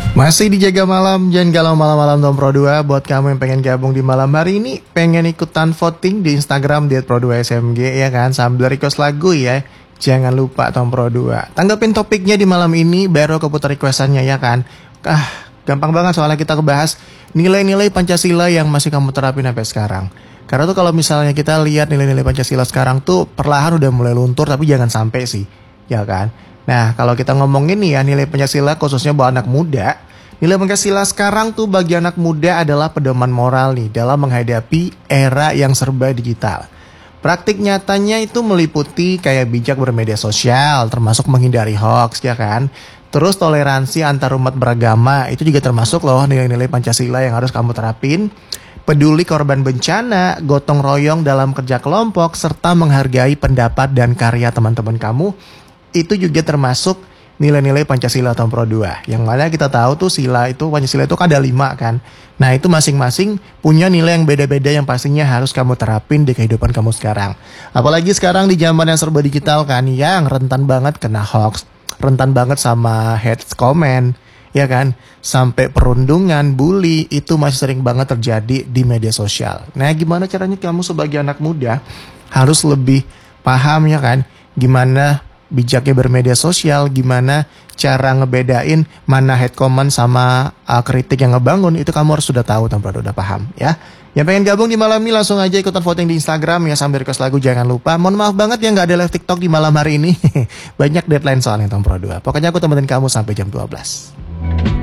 Masih dijaga malam, jangan galau malam-malam Tom Pro 2. Buat kamu yang pengen gabung di malam hari ini, pengen ikutan voting di Instagram @pro2smg ya kan, sambil request lagu ya. Jangan lupa Tom Pro 2. Tanggapin topiknya di malam ini, baru keputar requestannya ya kan. Gampang banget soalnya kita kebahas nilai-nilai Pancasila yang masih kamu terapin sampai sekarang. Karena tuh kalau misalnya kita lihat nilai-nilai Pancasila sekarang tuh perlahan udah mulai luntur, tapi jangan sampai sih, ya kan. Nah, kalau kita ngomongin nih ya nilai Pancasila khususnya buat anak muda, nilai Pancasila sekarang tuh bagi anak muda adalah pedoman moral nih dalam menghadapi era yang serba digital. Praktik nyatanya itu meliputi kayak bijak bermedia sosial, termasuk menghindari hoax ya kan. Terus toleransi antar umat beragama, itu juga termasuk loh nilai-nilai Pancasila yang harus kamu terapin. Peduli korban bencana, gotong royong dalam kerja kelompok, serta menghargai pendapat dan karya teman-teman kamu. Itu juga termasuk nilai-nilai Pancasila Tom Pro 2. Yang mana kita tahu tuh Pancasila itu kan ada 5 kan. Nah itu masing-masing punya nilai yang beda-beda yang pastinya harus kamu terapin di kehidupan kamu sekarang. Apalagi sekarang di zaman yang serba digital kan, yang rentan banget kena hoax, rentan banget sama hate comment, ya kan, sampai perundungan, bully, itu masih sering banget terjadi di media sosial. Nah gimana caranya kamu sebagai anak muda harus lebih paham ya kan, gimana bijaknya bermedia sosial, gimana cara ngebedain mana hate comment sama kritik yang ngebangun, itu kamu harus sudah tahu, udah paham ya. Yang pengen gabung di malam ini langsung aja ikutan voting di Instagram ya, sambil request lagu jangan lupa. Mohon maaf banget ya nggak ada live TikTok di malam hari ini. Banyak deadline soalnya Tom Pro 2. Pokoknya aku temenin kamu sampai jam 12.